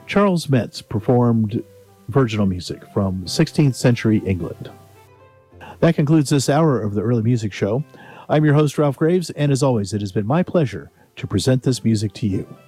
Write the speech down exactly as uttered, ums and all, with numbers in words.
Charles Metz performed virginal music from sixteenth century England. That concludes this hour of the Early Music Show. I'm your host, Ralph Graves, and as always, it has been my pleasure to present this music to you.